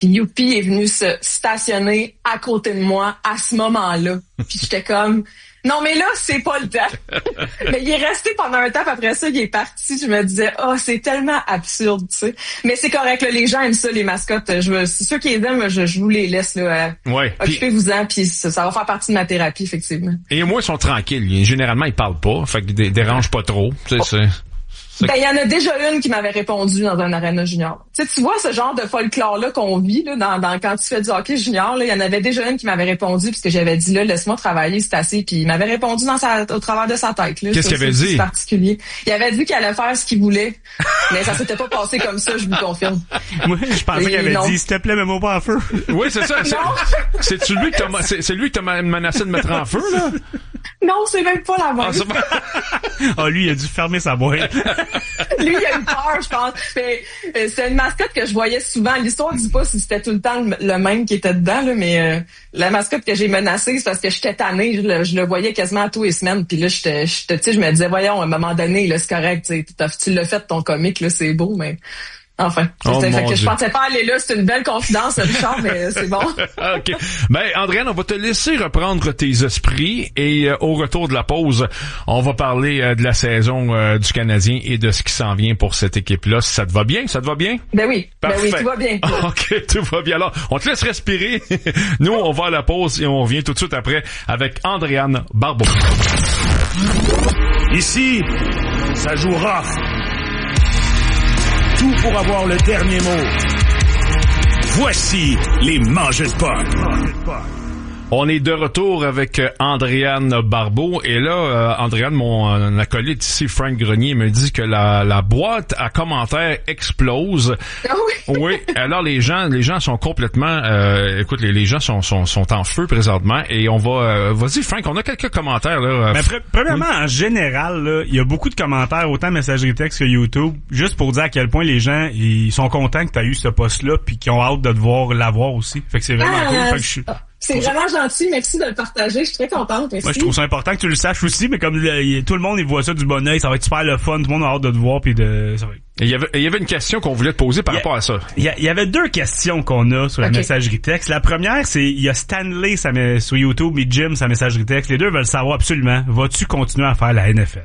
Puis Youpi est venu se stationner à côté de moi à ce moment-là. Puis j'étais comme, non, mais là, c'est pas le temps. Mais il est resté pendant un temps, puis après ça, il est parti. Je me disais, c'est tellement absurde, tu sais. Mais c'est correct, là, les gens aiment ça, les mascottes. C'est ceux qui les aiment, je vous les laisse, là. Occupez-vous-en, puis ça va faire partie de ma thérapie, effectivement. Et moi, ils sont tranquilles. Généralement, ils parlent pas. Fait qu'ils dérangent pas trop. Ben, il y en a déjà une qui m'avait répondu dans un aréna junior. Tu vois ce genre de folklore-là qu'on vit, là, dans quand tu fais du hockey junior, là, il y en avait déjà une qui m'avait répondu, puisque j'avais dit, là, laisse-moi travailler, c'est assez, puis il m'avait répondu au travers de sa tête, là. Qu'est-ce qu'il avait dit? C'est particulier. Il avait dit qu'il allait faire ce qu'il voulait, mais ça s'était pas passé comme ça, je vous confirme. Moi, je pensais qu'il avait dit, s'il te plaît, mets-moi pas en feu. Oui, c'est ça. C'est lui qui t'a menacé de mettre en feu, là? Non, c'est même pas la bonne. Lui, il a dû fermer sa boîte. Lui, il a eu peur, je pense. Mais c'est une mascotte que je voyais souvent. L'histoire dit pas si c'était tout le temps le même qui était dedans, là, mais la mascotte que j'ai menacée, c'est parce que j'étais tannée. Je le voyais quasiment tous les semaines. Puis là, je me disais, voyons, à un moment donné, là, c'est correct. Tu l'as fait ton comique, là, c'est beau, mais... Enfin, fait que je pensais pas aller là, c'est une belle confidence, Richard, mais c'est bon. OK. Ben, Andréane, on va te laisser reprendre tes esprits et au retour de la pause, on va parler de la saison du Canadien et de ce qui s'en vient pour cette équipe-là. Ça te va bien? Ça te va bien? Ben oui. Parfait. Ben oui, tout va bien. OK, tout va bien. Alors, on te laisse respirer. Nous, on va à la pause et on revient tout de suite après avec Andréane Barbeau. Ici, ça joue rough. Tout pour avoir le dernier mot. Voici les mangeurs de potes. On est de retour avec Andréane Barbeau et là, Andréane, mon acolyte ici, Frank Grenier, me dit que la boîte à commentaires explose. Ah oui. Oui. Alors les gens sont complètement, écoute, les gens sont en feu présentement et on va, vas-y Frank, on a quelques commentaires là. Mais premièrement, en général, là, il y a beaucoup de commentaires, autant messagerie texte que YouTube, juste pour dire à quel point les gens ils sont contents que tu as eu ce poste-là puis qu'ils ont hâte de te voir l'avoir aussi. Fait que c'est vraiment cool. Fait que c'est vraiment gentil, merci de le partager, je suis très contente. Merci. Moi, je trouve ça important que tu le saches aussi, mais comme tout le monde il voit ça du bon œil, ça va être super le fun, tout le monde a hâte de te voir puis ça va être... Il y avait une question qu'on voulait te poser par rapport à ça. Il y avait deux questions qu'on a sur la messagerie texte. La première, c'est il y a Stanley sur YouTube et Jim sa messagerie texte. Les deux veulent savoir absolument, vas-tu continuer à faire la NFL?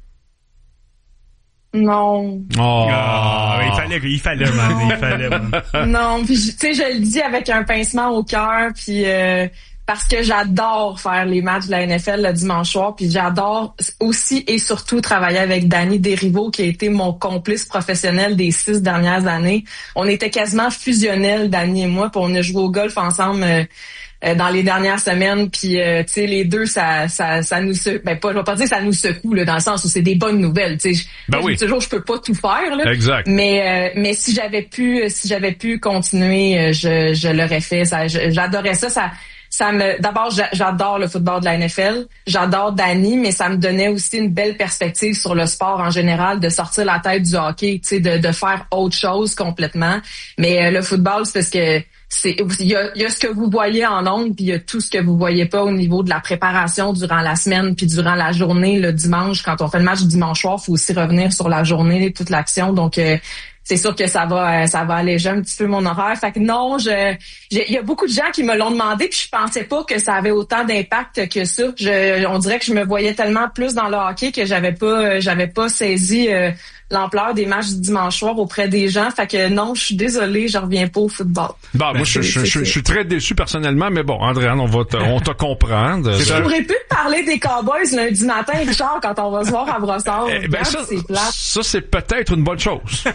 Non. Oh. Il fallait, man. Non, puis tu sais, je le dis avec un pincement au cœur, puis parce que j'adore faire les matchs de la NFL le dimanche soir, puis j'adore aussi et surtout travailler avec Danny Desrivaux, qui a été mon complice professionnel des 6 dernières années. On était quasiment fusionnels, Danny et moi, puis on a joué au golf ensemble dans les dernières semaines, puis tu sais, les deux ça nous je vais pas dire ça nous secoue là, dans le sens où c'est des bonnes nouvelles, tu sais. Oui. Toujours je peux pas tout faire là. Exact. Mais si j'avais pu continuer, je l'aurais fait. J'adorais ça. D'abord, j'adore le football de la NFL. J'adore Danny, mais ça me donnait aussi une belle perspective sur le sport en général, de sortir la tête du hockey, tu sais, de faire autre chose complètement. Mais le football, c'est parce que il y a ce que vous voyez en ondes, puis il y a tout ce que vous voyez pas au niveau de la préparation durant la semaine, puis durant la journée, le dimanche. Quand on fait le match du dimanche soir, faut aussi revenir sur la journée, toute l'action. Donc, c'est sûr que ça va alléger un petit peu mon horaire. Fait que non, il y a beaucoup de gens qui me l'ont demandé, puis je pensais pas que ça avait autant d'impact que ça. On dirait que je me voyais tellement plus dans le hockey que j'avais pas saisi l'ampleur des matchs du dimanche soir auprès des gens. Fait que non, je suis désolée, je reviens pas au football. Bon, moi, je suis très déçu personnellement, mais bon, Andréane, on te comprendre. Je pourrais plus te parler des Cowboys lundi matin, Richard, quand on va se voir à Brossard. C'est plate. Ça, c'est peut-être une bonne chose.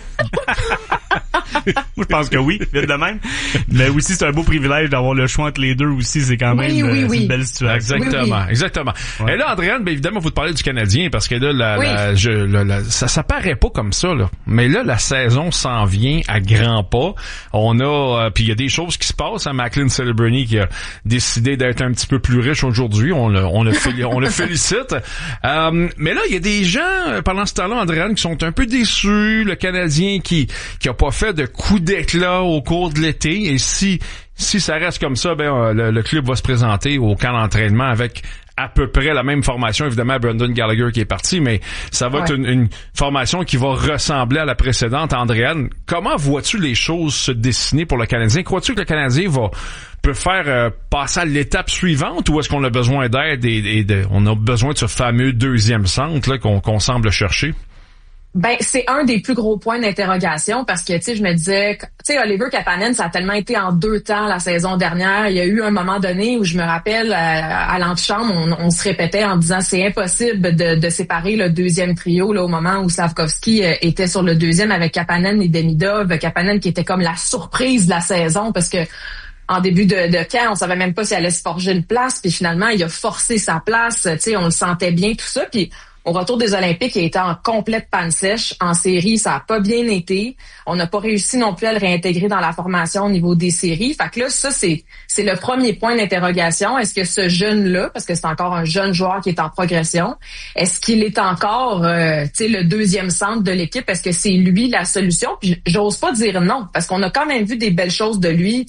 Moi, je pense que oui, vite de même. Mais aussi, c'est un beau privilège d'avoir le choix entre les deux aussi. C'est quand même une belle situation. Exactement. Ouais. Et là, Andréane, ben évidemment, faut te parler du Canadien parce que là, ça paraît pas comme ça, là. Mais là, la saison s'en vient à grands pas. On a, puis il y a des choses qui se passent. Macklin Celebrini qui a décidé d'être un petit peu plus riche aujourd'hui. On le félicite. Mais là, il y a des gens, pendant ce temps-là, Andréane, qui sont un peu déçus. Le Canadien qui a pas fait de coup d'éclat au cours de l'été. Et si si ça reste comme ça, le club va se présenter au camp d'entraînement avec à peu près la même formation. Évidemment, Brendan Gallagher qui est parti, mais ça va être une formation qui va ressembler à la précédente. Andréane, comment vois-tu les choses se dessiner pour le Canadien? Crois-tu que le Canadien peut faire passer à l'étape suivante, ou est-ce qu'on a besoin d'aide et on a besoin de ce fameux deuxième centre là, qu'on semble chercher? Ben, c'est un des plus gros points d'interrogation parce que, tu sais, je me disais, tu sais, Oliver Kapanen, ça a tellement été en 2 temps la saison dernière. Il y a eu un moment donné où je me rappelle, à l'antichambre, on se répétait en disant c'est impossible de séparer le deuxième trio là au moment où Slafkovský était sur le deuxième avec Kapanen et Demidov. Kapanen qui était comme la surprise de la saison parce que en début de camp, on savait même pas s'il allait se forger une place, puis finalement, il a forcé sa place, tu sais, on le sentait bien, tout ça, puis au retour des Olympiques, il était en complète panne sèche. En série, ça a pas bien été. On n'a pas réussi non plus à le réintégrer dans la formation au niveau des séries. Fait que là, ça, c'est le premier point d'interrogation. Est-ce que ce jeune-là, parce que c'est encore un jeune joueur qui est en progression, est-ce qu'il est encore le deuxième centre de l'équipe? Est-ce que c'est lui la solution? Puis j'ose pas dire non, parce qu'on a quand même vu des belles choses de lui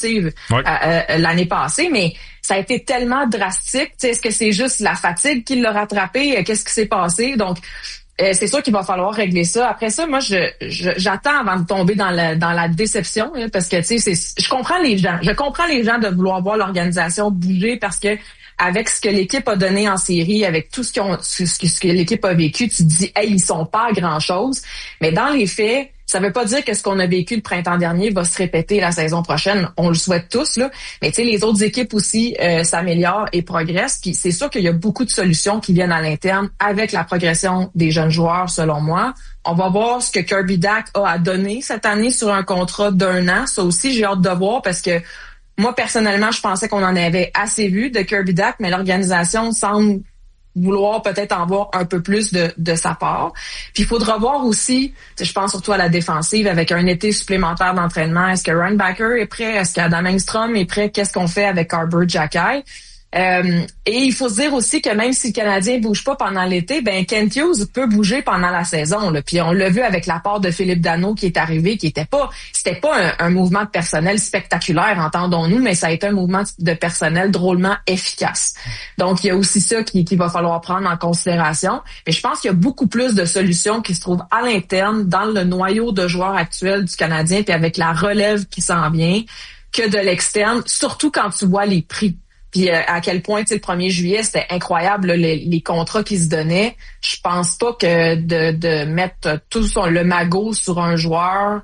l'année passée, mais ça a été tellement drastique. T'sais, est-ce que c'est juste la fatigue qui l'a rattrapé? Qu'est-ce qui s'est passé? Donc, c'est sûr qu'il va falloir régler ça. Après ça, moi, j'attends avant de tomber dans la déception, hein, parce que je comprends les gens. Je comprends les gens de vouloir voir l'organisation bouger parce que avec ce que l'équipe a donné en série, avec tout ce que l'équipe a vécu, tu te dis, hey, ils sont pas à grand-chose. Mais dans les faits, ça veut pas dire que ce qu'on a vécu le printemps dernier va se répéter la saison prochaine. On le souhaite tous, là. Mais tu sais, les autres équipes aussi s'améliorent et progressent. Puis c'est sûr qu'il y a beaucoup de solutions qui viennent à l'interne avec la progression des jeunes joueurs, selon moi. On va voir ce que Kirby Dach a à donner cette année sur un contrat d'1 an. Ça aussi, j'ai hâte de voir parce que moi, personnellement, je pensais qu'on en avait assez vu de Kirby Dach, mais l'organisation semble vouloir peut-être en voir un peu plus de sa part. Puis il faudra voir aussi, je pense surtout à la défensive, avec un été supplémentaire d'entraînement. Est-ce que Ryan Backer est prêt? Est-ce qu'Adam Engstrom est prêt? Qu'est-ce qu'on fait avec Arber Xhekaj? Et il faut se dire aussi que même si le Canadien bouge pas pendant l'été, ben Kent Hughes peut bouger pendant la saison. Là. Puis on l'a vu avec l'apport de Philippe Danault qui est arrivé, c'était pas un mouvement de personnel spectaculaire, entendons-nous, mais ça a été un mouvement de personnel drôlement efficace. Donc il y a aussi ça qu'il va falloir prendre en considération. Mais je pense qu'il y a beaucoup plus de solutions qui se trouvent à l'interne, dans le noyau de joueurs actuels du Canadien, puis avec la relève qui s'en vient, que de l'externe, surtout quand tu vois les prix. Puis à quel point, le 1er juillet, c'était incroyable là, les contrats qui se donnaient. Je pense pas que de mettre tout le magot sur un joueur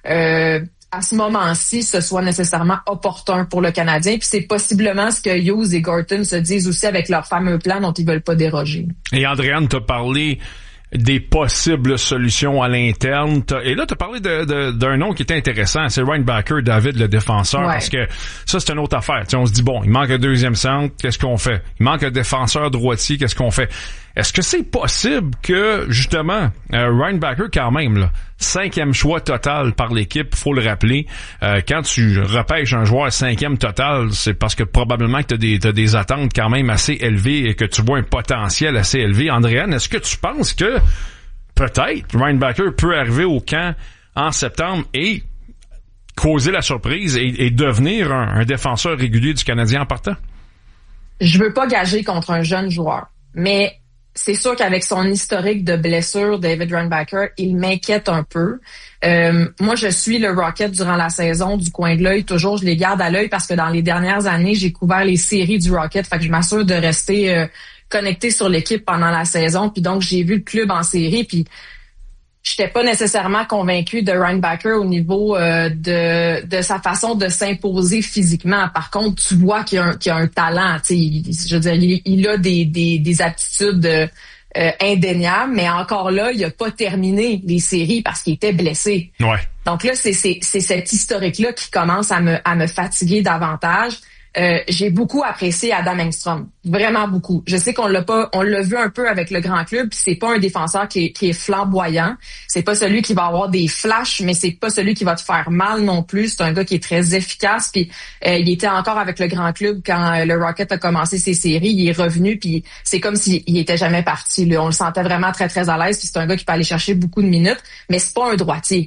à ce moment-ci, ce soit nécessairement opportun pour le Canadien. Puis c'est possiblement ce que Hughes et Gorton se disent aussi avec leur fameux plan dont ils veulent pas déroger. Et Andréane t'a parlé des possibles solutions à l'interne. Et là, tu as parlé d'un nom qui était intéressant, c'est Ryan Backer, David, le défenseur, parce que ça, c'est une autre affaire. T'sais, on se dit, bon, il manque un deuxième centre, qu'est-ce qu'on fait? Il manque un défenseur droitier, qu'est-ce qu'on fait? Est-ce que c'est possible que, justement, Ryan Backer, quand même, là, 5e choix total par l'équipe, faut le rappeler, quand tu repêches un joueur 5e total, c'est parce que probablement que t'as des attentes quand même assez élevées et que tu vois un potentiel assez élevé. Andréane, est-ce que tu penses que peut-être Ryan Backer peut arriver au camp en septembre et causer la surprise et devenir un défenseur régulier du Canadien en partant? Je veux pas gager contre un jeune joueur, mais c'est sûr qu'avec son historique de blessure, David Ryan Backer, il m'inquiète un peu. Moi, je suis le Rocket durant la saison du coin de l'œil. Toujours, je les garde à l'œil parce que dans les dernières années, j'ai couvert les séries du Rocket. Fait que je m'assure de rester connecté sur l'équipe pendant la saison. Puis donc, j'ai vu le club en série. Puis j'étais pas nécessairement convaincue de Ryan Backer au niveau de sa façon de s'imposer physiquement. Par contre, tu vois qu'il y a un talent. Je veux dire, il a des aptitudes indéniables, mais encore là, il a pas terminé les séries parce qu'il était blessé. Ouais. Donc là, c'est cet historique-là qui commence à me fatiguer davantage. J'ai beaucoup apprécié Adam Engstrom, vraiment beaucoup. Je sais on l'a vu un peu avec le grand club, puis c'est pas un défenseur qui est flamboyant, c'est pas celui qui va avoir des flashs, mais c'est pas celui qui va te faire mal non plus. C'est un gars qui est très efficace, puis il était encore avec le grand club quand le Rocket a commencé ses séries, il est revenu, puis c'est comme s'il était jamais parti. Là. On le sentait vraiment très très à l'aise, puis c'est un gars qui peut aller chercher beaucoup de minutes, mais c'est pas un droitier.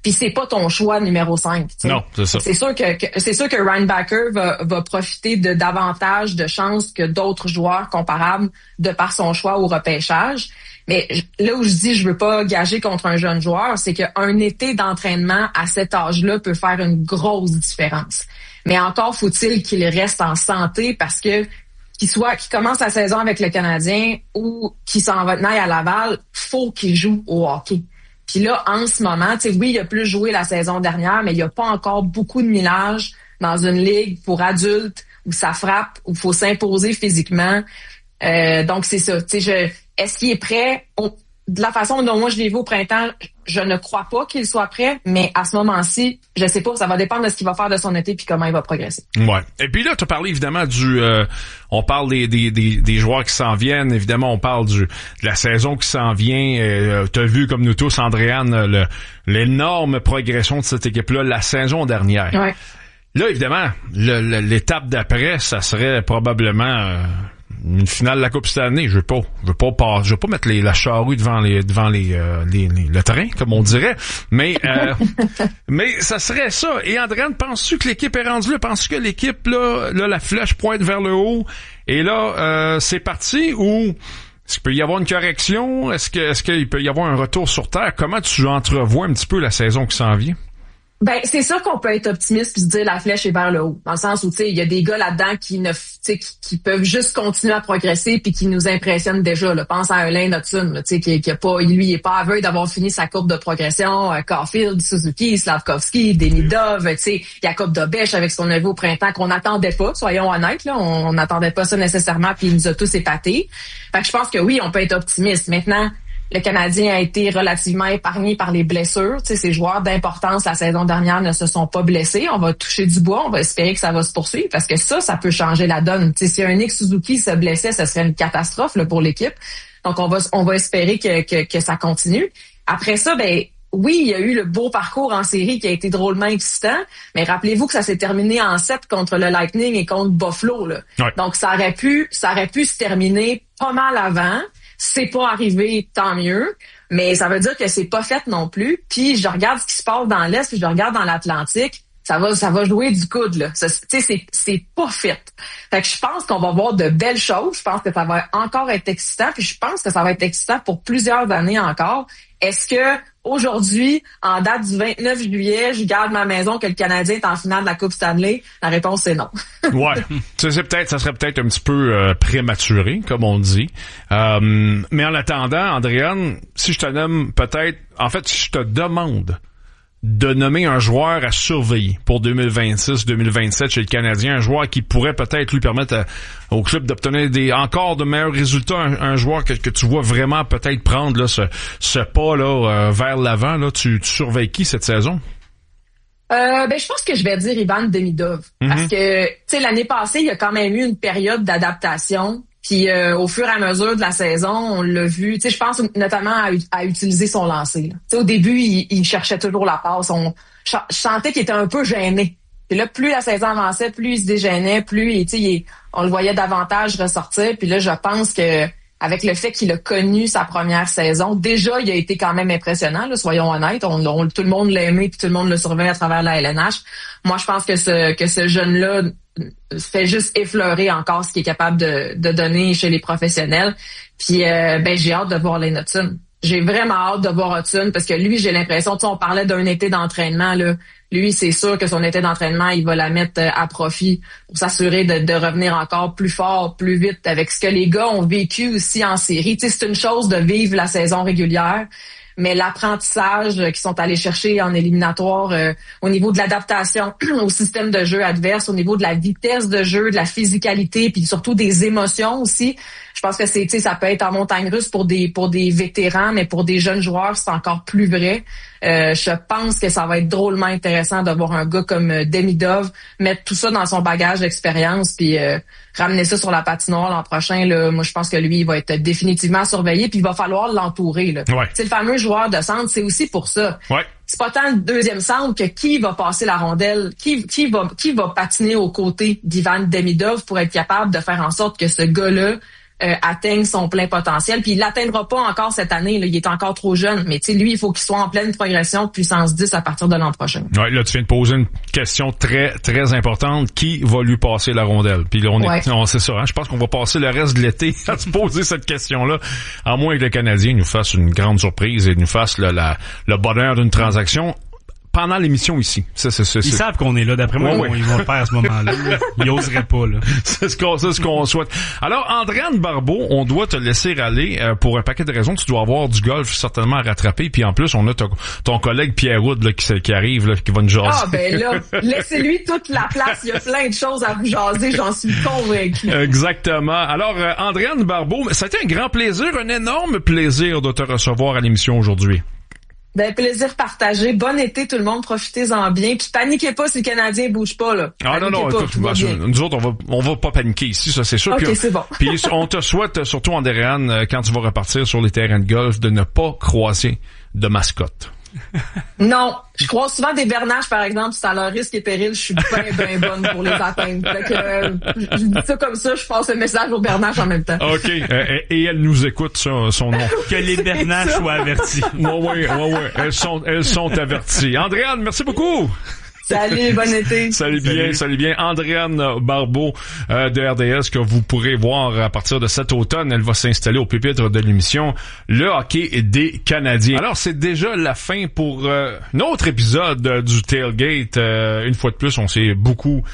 puis c'est pas ton choix numéro 5. T'sais. Non, c'est ça. C'est sûr que Ryan Backer va profiter de davantage de chances que d'autres joueurs comparables de par son choix au repêchage. Mais là où je dis je veux pas gager contre un jeune joueur, c'est qu'un été d'entraînement à cet âge-là peut faire une grosse différence. Mais encore faut-il qu'il reste en santé parce que qu'il commence la saison avec le Canadien ou qu'il s'en va à Laval, faut qu'il joue au hockey. Puis là, en ce moment, tu sais, oui, il a plus joué la saison dernière, mais il n'y a pas encore beaucoup de millage dans une ligue pour adultes où ça frappe, où il faut s'imposer physiquement. Donc, c'est ça. Tu sais, est-ce qu'il est prêt? De la façon dont moi je l'ai vu au printemps, je ne crois pas qu'il soit prêt, mais à ce moment-ci, je sais pas, ça va dépendre de ce qu'il va faire de son été puis comment il va progresser. Ouais. Et puis là, tu as parlé évidemment on parle des joueurs qui s'en viennent, évidemment, on parle de la saison qui s'en vient. Tu as vu comme nous tous, Andréane, l'énorme progression de cette équipe-là la saison dernière. Ouais. Là, évidemment, l'étape d'après, ça serait probablement une finale de la Coupe cette année. Je veux pas mettre la charrue devant le train, comme on dirait. Mais ça serait ça. Et Andréane, penses-tu que l'équipe est rendue là? Penses-tu que l'équipe, là, la flèche pointe vers le haut? Et là, c'est parti ou est-ce qu'il peut y avoir une correction? Est-ce qu'il peut y avoir un retour sur terre? Comment tu entrevois un petit peu la saison qui s'en vient? Ben, c'est sûr qu'on peut être optimiste puis se dire la flèche est vers le haut. Dans le sens où, tu sais, il y a des gars là-dedans qui peuvent juste continuer à progresser puis qui nous impressionnent déjà, là. Pense à Alain Hudson, là, tu sais, qui est pas, lui, il est pas aveugle d'avoir fini sa courbe de progression. Caulfield, Suzuki, Slavkovski, Demidov, tu sais, Jacob Dobèche avec son niveau au printemps qu'on n'attendait pas, soyons honnêtes, là. On n'attendait pas ça nécessairement puis il nous a tous épatés. Fait que je pense que oui, on peut être optimiste. Maintenant, le Canadien a été relativement épargné par les blessures. Tu sais, ces joueurs d'importance la saison dernière ne se sont pas blessés. On va toucher du bois. On va espérer que ça va se poursuivre parce que ça peut changer la donne. Tu sais, si un Nick Suzuki se blessait, ce serait une catastrophe là, pour l'équipe. Donc, on va espérer que ça continue. Après ça, ben oui, il y a eu le beau parcours en série qui a été drôlement excitant, mais rappelez-vous que ça s'est terminé en 7 contre le Lightning et contre Buffalo. Là. Ouais. Donc, ça aurait pu se terminer pas mal avant. C'est pas arrivé, tant mieux, mais ça veut dire que c'est pas fait non plus. Puis je regarde ce qui se passe dans l'Est, puis je regarde dans l'Atlantique, ça va jouer du coude là. Tu sais, c'est pas fait. Fait que je pense qu'on va voir de belles choses. Je pense que ça va encore être excitant, puis je pense que ça va être excitant pour plusieurs années encore. Est-ce que aujourd'hui, en date du 29 juillet, je garde ma maison que le Canadien est en finale de la Coupe Stanley? La réponse c'est non. Ouais, ça serait peut-être un petit peu prématuré, comme on dit. Mais en attendant, Andréane, si je te nomme si je te demande de nommer un joueur à surveiller pour 2026-2027 chez le Canadien, un joueur qui pourrait peut-être lui permettre au club d'obtenir encore de meilleurs résultats, un joueur que tu vois vraiment peut-être prendre là ce pas là vers l'avant, là, tu surveilles qui cette saison? Je pense que je vais dire Ivan Demidov. Parce que, tu sais, l'année passée, il y a quand même eu une période d'adaptation. Puis au fur et à mesure de la saison, on l'a vu. Tu sais, je pense notamment à utiliser son lancer. Tu sais, au début, il cherchait toujours la passe. Je sentais qu'il était un peu gêné. Puis là, plus la saison avançait, plus il se dégênait, plus on le voyait davantage ressortir. Puis là, je pense que avec le fait qu'il a connu sa première saison, déjà, il a été quand même impressionnant, là, soyons honnêtes. Tout le monde l'a aimé, puis tout le monde le surveille à travers la LNH. Moi, je pense que ce jeune-là fait juste effleurer encore ce qu'il est capable de donner chez les professionnels. Puis, j'ai hâte de voir Alain Hudson. J'ai vraiment hâte de voir Hudson parce que lui, j'ai l'impression, tu sais, on parlait d'un été d'entraînement, là. Lui, c'est sûr que son été d'entraînement, il va la mettre à profit pour s'assurer de revenir encore plus fort, plus vite avec ce que les gars ont vécu aussi en série. Tu sais, c'est une chose de vivre la saison régulière, mais l'apprentissage qu'ils sont allés chercher en éliminatoire au niveau de l'adaptation au système de jeu adverse, au niveau de la vitesse de jeu, de la physicalité, puis surtout des émotions aussi. Je pense que ça peut être en montagne russe pour des vétérans, mais pour des jeunes joueurs, c'est encore plus vrai. Je pense que ça va être drôlement intéressant de voir un gars comme Demidov mettre tout ça dans son bagage d'expérience puis ramener ça sur la patinoire l'an prochain. Là, moi, je pense que lui, il va être définitivement surveillé puis il va falloir l'entourer. Là. Ouais. C'est le fameux joueur de centre, c'est aussi pour ça. Ouais. C'est pas tant le deuxième centre que qui va passer la rondelle, qui va patiner aux côtés d'Ivan Demidov pour être capable de faire en sorte que ce gars-là atteigne son plein potentiel. Puis il l'atteindra pas encore cette année, là, il est encore trop jeune. Mais tu sais, lui, il faut qu'il soit en pleine progression de puissance 10 à partir de l'an prochain. Ouais, là, tu viens de poser une question très, très importante. Qui va lui passer la rondelle? Puis là, c'est ça, hein? Je pense qu'on va passer le reste de l'été à se poser cette question-là. À moins que le Canadien nous fasse une grande surprise et nous fasse le bonheur d'une transaction pendant l'émission ici. Ils savent qu'on est là. D'après moi, ils vont le faire à ce moment-là. Ils oseraient pas, là. C'est ce qu'on souhaite. Alors, Andréane Barbeau, on doit te laisser aller pour un paquet de raisons. Tu dois avoir du golf certainement à rattraper. Puis en plus, on a ton collègue Pierre Houd là, qui arrive, là, qui va nous jaser. Ah, ben là, laissez-lui toute la place. Il y a plein de choses à vous jaser, j'en suis convaincu. Exactement. Alors, Andréane Barbeau, ça a été un grand plaisir, un énorme plaisir de te recevoir à l'émission aujourd'hui. Ben, plaisir partagé. Bon été, tout le monde. Profitez-en bien. Puis paniquez pas si le Canadien bouge pas, là. Non, écoute, nous autres, on va pas paniquer ici, ça, c'est sûr. OK, c'est bon. Puis on te souhaite, surtout Andréane, quand tu vas repartir sur les terrains de golf, de ne pas croiser de mascotte. Non. Je croise souvent des bernaches, par exemple, c'est à leur risque et péril, je suis bien bonne pour les atteindre. Fait que, je dis ça comme ça, je passe le message aux bernaches en même temps. OK. Et elle nous écoute, son nom. Que les bernaches soient avertis. Ouais. Elles sont averties. Andréane, merci beaucoup. Salut, bon été. Salut bien. Andréane Barbeau de RDS que vous pourrez voir à partir de cet automne. Elle va s'installer au pupitre de l'émission Le hockey des Canadiens. Alors, c'est déjà la fin pour un autre épisode du Tailgate. Une fois de plus, on s'est beaucoup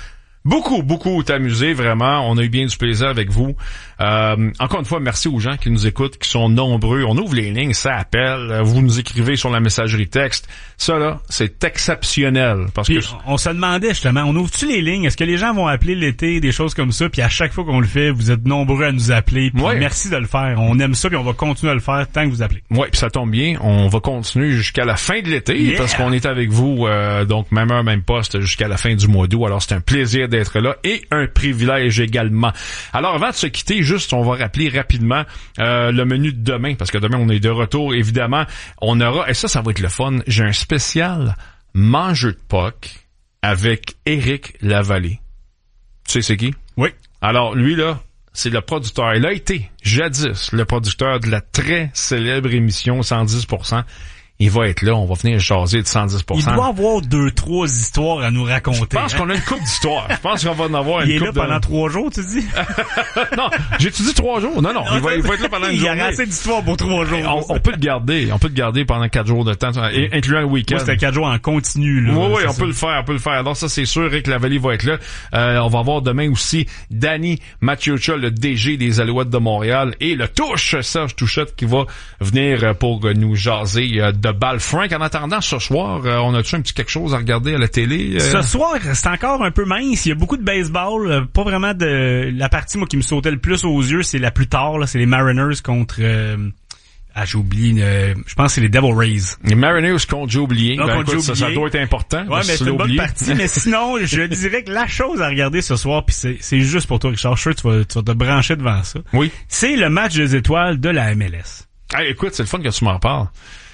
amusé, vraiment. On a eu bien du plaisir avec vous. Encore une fois, merci aux gens qui nous écoutent, qui sont nombreux. On ouvre les lignes, ça appelle. Vous nous écrivez sur la messagerie texte. Ça, là, c'est exceptionnel. Parce que on se demandait, justement, on ouvre-tu les lignes? Est-ce que les gens vont appeler l'été, des choses comme ça? Puis à chaque fois qu'on le fait, vous êtes nombreux à nous appeler. Puis merci de le faire. On aime ça, puis on va continuer à le faire tant que vous appelez. Oui, puis ça tombe bien. On va continuer jusqu'à la fin de l'été, parce qu'on est avec vous, donc même heure, même poste, jusqu'à la fin du mois d'août. Alors, c'est un plaisir d'être là et un privilège également. Alors, avant de se quitter, juste, on va rappeler rapidement le menu de demain, parce que demain, on est de retour, évidemment. On aura, et ça va être le fun, j'ai un spécial mangeux de puck avec Éric Lavallée. Tu sais c'est qui? Oui. Alors, lui, là, c'est le producteur. Il a été, jadis, le producteur de la très célèbre émission 110%. Il va être là, on va venir jaser de 110%. Il doit avoir 2-3 histoires à nous raconter. Je pense qu'on a une couple d'histoires. Je pense qu'on va en avoir une couple. Il est là pendant 3 jours, tu dis? Non, j'ai-tu dit 3 jours? Non, il va être là pendant une journée. Il y a assez d'histoires pour 3 jours. On peut le garder. On peut le garder pendant 4 jours de temps, incluant le week-end. Moi, c'était 4 jours en continu, là. Oui, on peut le faire. Alors ça, c'est sûr, Rick Lavallée va être là. On va avoir demain aussi Danny Mathieucha, le DG des Alouettes de Montréal, et le touche, Serge Touchette, qui va venir pour nous jaser de balle. Frank, en attendant, ce soir, on a-tu un petit quelque chose à regarder à la télé? Ce soir, c'est encore un peu mince. Il y a beaucoup de baseball. Pas vraiment de... La partie, moi, qui me sautait le plus aux yeux, c'est la plus tard, là. C'est les Mariners contre... j'ai oublié. Je pense que c'est les Devil Rays. Les Mariners contre Joe oublié. Ça doit être important. Ouais, mais c'est une bonne partie. Mais sinon, je dirais que la chose à regarder ce soir, puis c'est juste pour toi, Richard, je suis sûr que tu vas te brancher devant ça. Oui. C'est le match des étoiles de la MLS. Hey, écoute, c'est le fun que tu m'en parles.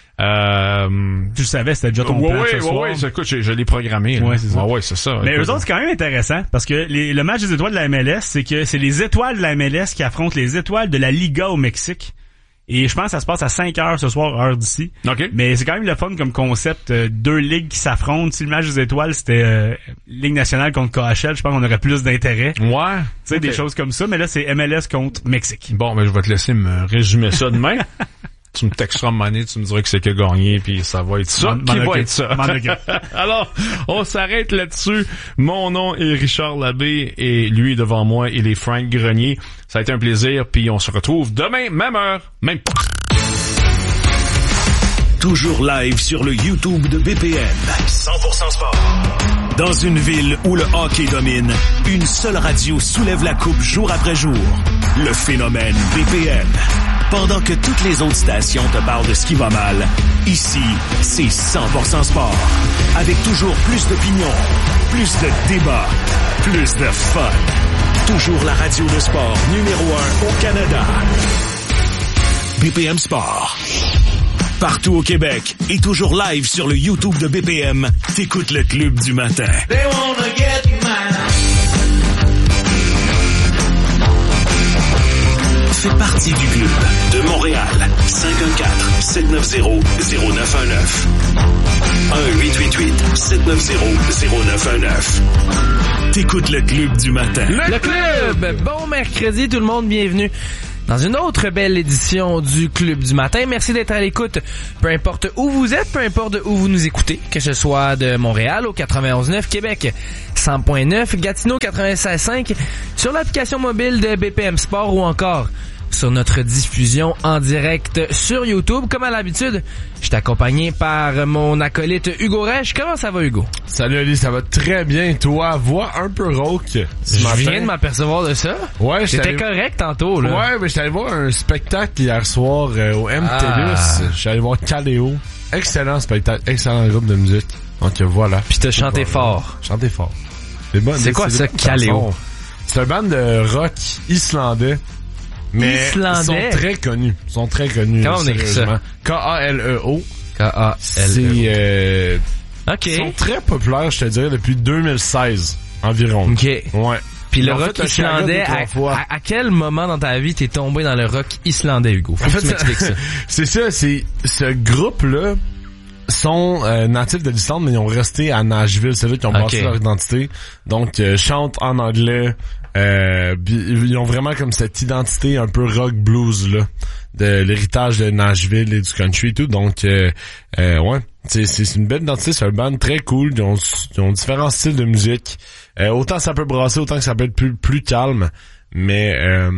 Tu le savais, c'était déjà ton plan ce soir. Oui, écoute, je l'ai programmé. Ouais, c'est ça. Ouais, c'est ça. Mais eux autres, c'est quand même intéressant, parce que le match des étoiles de la MLS, c'est que c'est les étoiles de la MLS qui affrontent les étoiles de la Liga au Mexique. Et je pense que ça se passe à 5h ce soir, heure d'ici. Okay. Mais c'est quand même le fun comme concept. 2 ligues qui s'affrontent. Si le match des étoiles, c'était Ligue nationale contre KHL, je pense qu'on aurait plus d'intérêt. Ouais. Tu sais, des choses comme ça. Mais là, c'est MLS contre Mexique. Bon, ben je vais te laisser me résumer ça demain. Tu me texteras une monnaie, tu me diras que c'est que gagné, puis ça va être ça qui va être ça. Alors, on s'arrête là-dessus. Mon nom est Richard Labbé, et lui devant moi, il est Frank Grenier. Ça a été un plaisir, puis on se retrouve demain, même heure, même pas. Toujours live sur le YouTube de BPM. 100% sport. Dans une ville où le hockey domine, une seule radio soulève la coupe jour après jour. Le phénomène BPM. Pendant que toutes les autres stations te parlent de ce qui va mal, ici, c'est 100% sport. Avec toujours plus d'opinions, plus de débats, plus de fun. Toujours la radio de sport numéro 1 au Canada. BPM Sport. Partout au Québec et toujours live sur le YouTube de BPM, t'écoutes le club du matin. They wanna get mine. partie du club. De Montréal, 514-790-0919. 1-888-790-0919. T'écoutes le club du matin. Le club! Bon mercredi tout le monde, bienvenue dans une autre belle édition du Club du matin. Merci d'être à l'écoute, peu importe où vous êtes, peu importe où vous nous écoutez, que ce soit de Montréal au 91.9, Québec 100.9, Gatineau 96.5, sur l'application mobile de BPM Sport ou encore sur notre diffusion en direct sur YouTube. Comme à l'habitude, je suis accompagné par mon acolyte Hugo Resch. Comment ça va, Hugo? Salut Ali, ça va très bien. Toi, voix un peu rauque ce matin. Je viens de m'apercevoir de ça. Ouais, j'étais correct tantôt, là. Ouais, mais j'étais allé voir un spectacle hier soir au MTLUS. Je suis allé voir Caléo. Excellent spectacle, excellent groupe de musique. Donc voilà. Puis t'as chanté fort. Chanté fort. C'est quoi ça, Caléo? C'est un band de rock islandais. Mais Islandais. Ils sont très connus. Comment on écrit ça? K-A-L-E-O. K-A-L-E-O. C'est OK. Ils sont très populaires, je te dirais, depuis 2016 environ. OK. Ouais. Puis le rock islandais, à quel moment dans ta vie t'es tombé dans le rock islandais, Hugo? Faut que tu m'expliques ça. C'est ça, ce groupe-là sont natifs de l'Islande, mais ils ont resté à Nashville. C'est là qu'ils ont bâti leur identité. Donc, chantent en anglais. Ils ont vraiment comme cette identité un peu rock blues là, de l'héritage de Nashville et du country et tout. Donc ouais, c'est une belle identité, c'est un band très cool. Ils ont différents styles de musique. Autant ça peut brasser, autant que ça peut être plus calme. Mais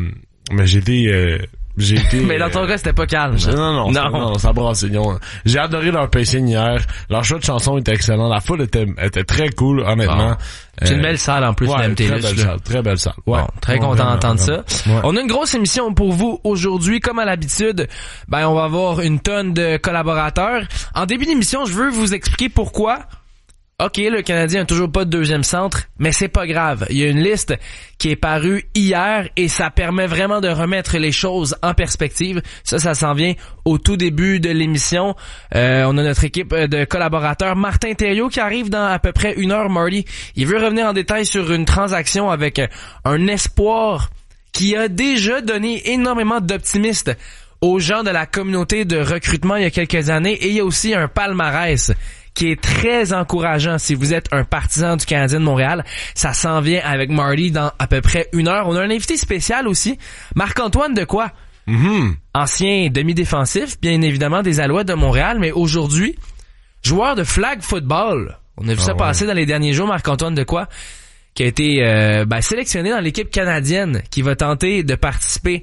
j'ai été mais dans ton cas, c'était pas calme. Non, ça brassait. J'ai adoré leur pacing hier. Leur choix de chanson était excellent. La foule était très cool, honnêtement. Bon. C'est une belle salle en plus, ouais, MTLUS. Très belle salle. Ouais. Bon, très content d'entendre ça. Ouais. On a une grosse émission pour vous aujourd'hui. Comme à l'habitude, on va avoir une tonne de collaborateurs. En début d'émission, je veux vous expliquer pourquoi. OK, le Canadien a toujours pas de deuxième centre, mais c'est pas grave. Il y a une liste qui est parue hier et ça permet vraiment de remettre les choses en perspective. Ça s'en vient au tout début de l'émission. On a notre équipe de collaborateurs. Martin Thériault qui arrive dans à peu près 1 heure, Marty. Il veut revenir en détail sur une transaction avec un espoir qui a déjà donné énormément d'optimisme aux gens de la communauté de recrutement il y a quelques années. Et il y a aussi un palmarès qui est très encourageant si vous êtes un partisan du Canadien de Montréal. Ça s'en vient avec Marty dans à peu près 1 heure. On a un invité spécial aussi, Marc-Antoine Dequoy. Ancien demi-défensif, bien évidemment, des Alouettes de Montréal, mais aujourd'hui, joueur de flag football. On a vu ça passer dans les derniers jours, Marc-Antoine Dequoy, qui a été sélectionné dans l'équipe canadienne, qui va tenter de participer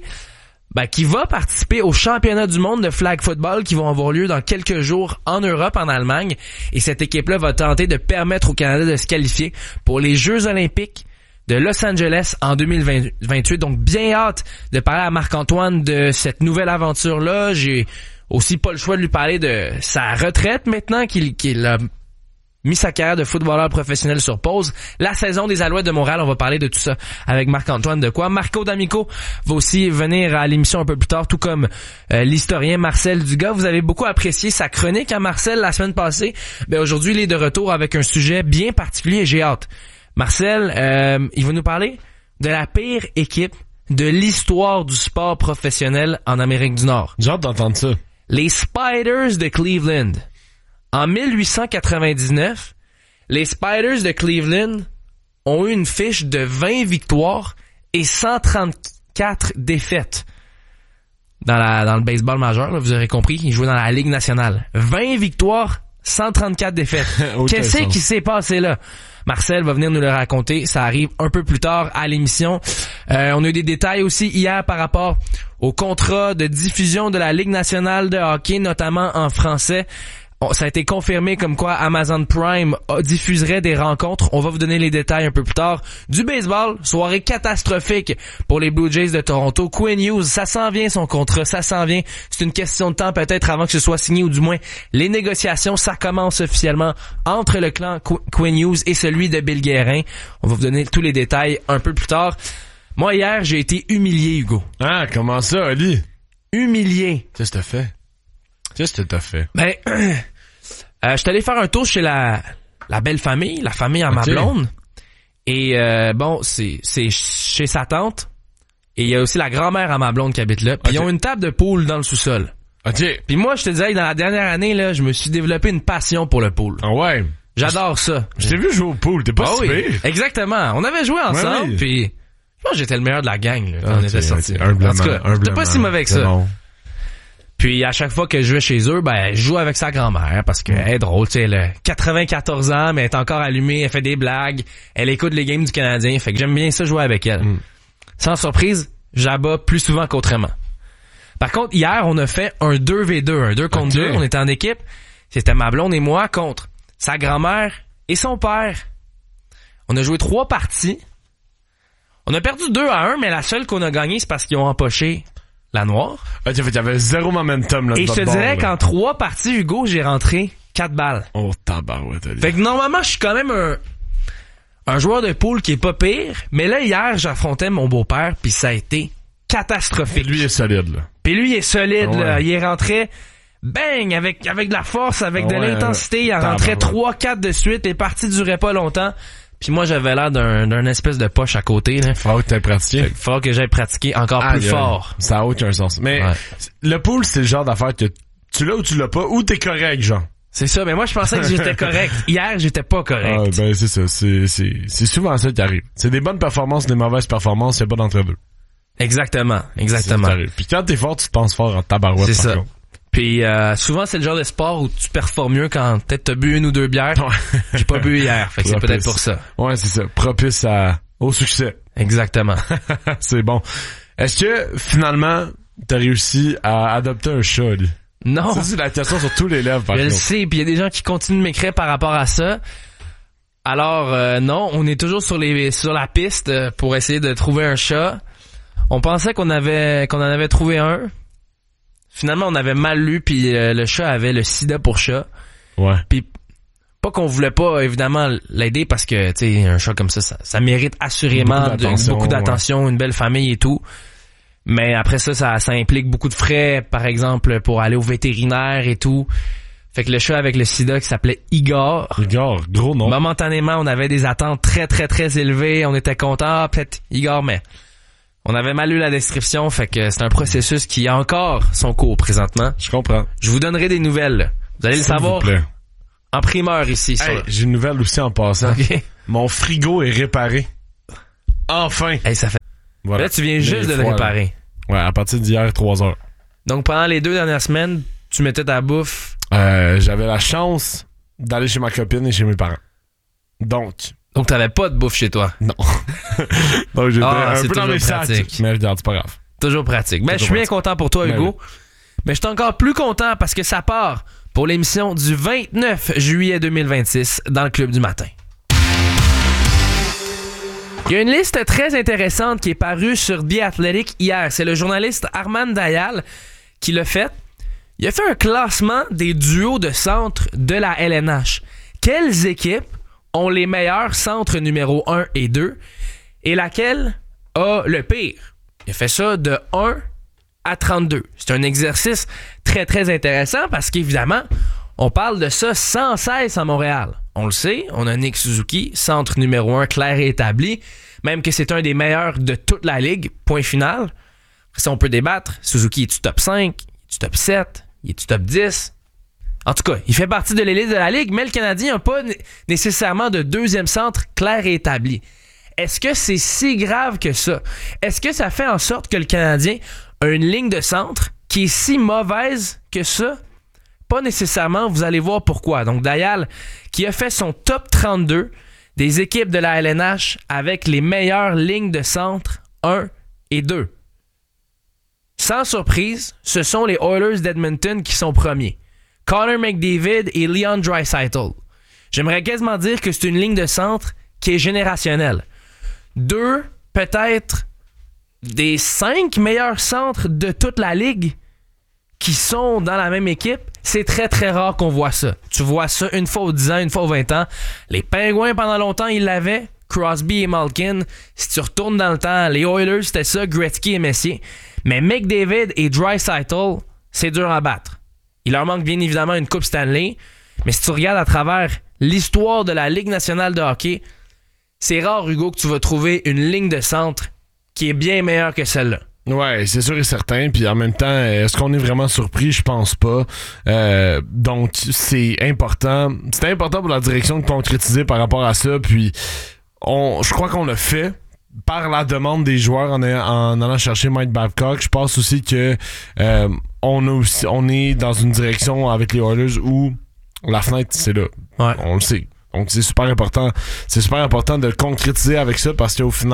au championnat du monde de flag football qui vont avoir lieu dans quelques jours en Europe, en Allemagne. Et cette équipe-là va tenter de permettre au Canada de se qualifier pour les Jeux olympiques de Los Angeles en 2028. Donc, bien hâte de parler à Marc-Antoine de cette nouvelle aventure-là. J'ai aussi pas le choix de lui parler de sa retraite maintenant qu'il a mis sa carrière de footballeur professionnel sur pause. La saison des Alouettes de Montréal, on va parler de tout ça avec Marc-Antoine Dequoy. Marco D'Amico va aussi venir à l'émission un peu plus tard, tout comme l'historien Marcel Dugas. Vous avez beaucoup apprécié sa chronique à Marcel la semaine passée. Aujourd'hui, il est de retour avec un sujet bien particulier et j'ai hâte. Marcel, il va nous parler de la pire équipe de l'histoire du sport professionnel en Amérique du Nord. J'ai hâte d'entendre ça. Les Spiders de Cleveland. En 1899, les Spiders de Cleveland ont eu une fiche de 20 victoires et 134 défaites. Dans le baseball majeur, là, vous aurez compris, ils jouaient dans la Ligue nationale. 20 victoires, 134 défaites. Qu'est-ce qui s'est passé là? Marcel va venir nous le raconter. Ça arrive un peu plus tard à l'émission. On a eu des détails aussi hier par rapport au contrat de diffusion de la Ligue nationale de hockey, notamment en français. Ça a été confirmé comme quoi Amazon Prime diffuserait des rencontres. On va vous donner les détails un peu plus tard. Du baseball, soirée catastrophique pour les Blue Jays de Toronto. Quinn Hughes, ça s'en vient son contrat, ça s'en vient. C'est une question de temps peut-être avant que ce soit signé ou du moins les négociations, ça commence officiellement entre le clan Quinn Hughes et celui de Bill Guérin. On va vous donner tous les détails un peu plus tard. Moi hier, j'ai été humilié, Hugo. Ah, comment ça, Ali? Humilié. Qu'est-ce que t'as fait? Je suis allé faire un tour chez la belle famille, la famille à ma blonde. Et c'est chez sa tante. Et il y a aussi la grand-mère à ma blonde qui habite là. Puis ils ont une table de pool dans le sous-sol. OK. Puis moi, je te disais, dans la dernière année, là, je me suis développé une passion pour le pool. Ah ouais. J'adore ça. Je t'ai vu jouer au pool, t'es pas si pire. Exactement. On avait joué ensemble, puis je pense que j'étais le meilleur de la gang là, quand on était sortis. En tout cas, j'étais pas si mauvais que ça. Bon. Puis à chaque fois que je vais chez eux, je joue avec sa grand-mère parce qu'elle est drôle, tu sais, elle a 94 ans, mais elle est encore allumée, elle fait des blagues, elle écoute les games du Canadien, fait que j'aime bien ça jouer avec elle. Sans surprise, j'abats plus souvent qu'autrement. Par contre, hier, on a fait un 2v2, un 2 contre 2, on était en équipe. C'était ma blonde et moi contre sa grand-mère et son père. On a joué 3 parties. On a perdu 2-1, mais la seule qu'on a gagnée, c'est parce qu'ils ont empoché la noire. Il y avait 0 momentum là. Et je te dirais qu'en 3 parties, Hugo, j'ai rentré 4 balles. Oh, tabarouette. Fait que normalement, je suis quand même un joueur de pool qui est pas pire, mais là, hier, j'affrontais mon beau-père, puis ça a été catastrophique. Et lui est solide, là. Puis lui, il est solide, là. Il est rentré, bang, avec de la force, avec de l'intensité. Il est rentré 3-4 de suite. Les parties duraient pas longtemps. Puis moi, j'avais l'air d'un espèce de poche à côté, là. Faut que t'aies pratiqué. Faut que j'aille pratiquer encore plus fort. Ça a aucun sens. Mais le pool, c'est le genre d'affaire que tu l'as ou tu l'as pas, ou t'es correct, genre. C'est ça, mais moi, je pensais que j'étais correct. Hier, j'étais pas correct. Ah, ben, c'est ça. C'est souvent ça qui arrive. C'est des bonnes performances, des mauvaises performances, c'est pas d'entre-deux. Exactement. Puis quand t'es fort, tu te penses fort en tabarouette. C'est ça. Puis souvent, c'est le genre de sport où tu performes mieux quand peut-être t'as bu 1 ou 2 bières. J'ai pas bu hier, fait que c'est peut-être pour ça. Ouais, c'est ça. Propice au succès. Exactement. C'est bon. Est-ce que, finalement, t'as réussi à adopter un chat, lui? Non. Ça, c'est la question sur tous les lèvres, par contre. Je le sais, puis il y a des gens qui continuent de m'écrire par rapport à ça. Alors, non, on est toujours sur la piste pour essayer de trouver un chat. On pensait qu'on en avait trouvé un. Finalement, on avait mal lu, puis le chat avait le sida pour chat. Ouais. Puis pas qu'on voulait pas évidemment l'aider parce que tu sais un chat comme ça mérite assurément beaucoup d'attention, une belle famille et tout. Mais après ça implique beaucoup de frais, par exemple pour aller au vétérinaire et tout. Fait que le chat avec le sida qui s'appelait Igor. Igor, gros nom. Momentanément, on avait des attentes très très très élevées, on était contents, peut-être Igor, mais on avait mal lu la description, fait que c'est un processus qui a encore son cours présentement. Je comprends. Je vous donnerai des nouvelles. Vous allez le savoir en primeur ici. Hey, j'ai une nouvelle aussi en passant. Okay. Mon frigo est réparé. Enfin! Hey, ça fait... Voilà. Là, tu viens juste de le réparer. Ouais, à partir d'hier, 3h. Donc, pendant les 2 dernières semaines, tu mettais ta bouffe? J'avais la chance d'aller chez ma copine et chez mes parents. Donc t'avais pas de bouffe chez toi? Non. Donc j'étais un peu dans mes sacs. Mais regarde, c'est pas grave. Toujours pratique. Mais je suis bien content pour toi, Hugo. Mais je suis encore plus content parce que ça part pour l'émission du 29 juillet 2026 dans le Club du Matin. Il y a une liste très intéressante qui est parue sur The Athletic hier. C'est le journaliste Arman Dayal qui l'a fait. Il a fait un classement des duos de centre de la LNH. Quelles équipes ont les meilleurs centres numéro 1 et 2 et laquelle a le pire? Il a fait ça de 1 à 32. C'est un exercice très, très intéressant parce qu'évidemment, on parle de ça sans cesse à Montréal. On le sait, on a Nick Suzuki, centre numéro 1 clair et établi, même que c'est un des meilleurs de toute la ligue, point final. Après ça, on peut débattre. Suzuki, est-tu top 5? Est-tu top 7? Est-tu top 10? En tout cas, il fait partie de l'élite de la ligue, mais le Canadien n'a pas nécessairement de deuxième centre clair et établi. Est-ce que c'est si grave que ça? Est-ce que ça fait en sorte que le Canadien a une ligne de centre qui est si mauvaise que ça? Pas nécessairement, vous allez voir pourquoi. Donc Dayal, qui a fait son top 32 des équipes de la LNH avec les meilleures lignes de centre 1 et 2. Sans surprise, ce sont les Oilers d'Edmonton qui sont premiers. Connor McDavid et Leon Draisaitl. J'aimerais quasiment dire que c'est une ligne de centre qui est générationnelle. 2, peut-être, des 5 meilleurs centres de toute la ligue qui sont dans la même équipe. C'est très, très rare qu'on voit ça. Tu vois ça une fois aux 10 ans, une fois aux 20 ans. Les Pingouins, pendant longtemps, ils l'avaient. Crosby et Malkin. Si tu retournes dans le temps, les Oilers, c'était ça, Gretzky et Messier. Mais McDavid et Draisaitl, c'est dur à battre. Il leur manque bien évidemment une Coupe Stanley, mais si tu regardes à travers l'histoire de la Ligue nationale de hockey, c'est rare, Hugo, que tu vas trouver une ligne de centre qui est bien meilleure que celle-là. Ouais, c'est sûr et certain. Puis en même temps, est-ce qu'on est vraiment surpris? Je pense pas. Donc, c'est important. C'était important pour la direction de concrétiser par rapport à ça. Puis, je crois qu'on l'a fait par la demande des joueurs en allant chercher Mike Babcock. Je pense aussi que on est dans une direction avec les Oilers où la fenêtre, c'est là. Ouais. On le sait. Donc, c'est super important. C'est super important de le concrétiser avec ça parce qu'au final,